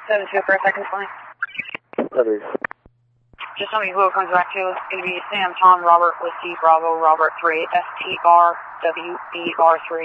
7-2 for a second flight. Others. Just tell me who it comes back to. It's going to be Sam, Tom, Robert, Whiskey, Bravo, Robert 3, STR, WBR3.